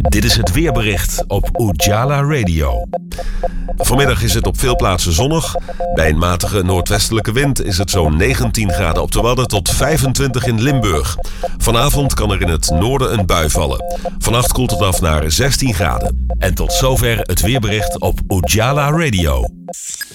Dit is het weerbericht op Ujala Radio. Vanmiddag is het op veel plaatsen zonnig. Bij een matige noordwestelijke wind is het zo'n 19 graden op de Wadden tot 25 in Limburg. Vanavond kan er in het noorden een bui vallen. Vannacht koelt het af naar 16 graden. En tot zover het weerbericht op Ujala Radio.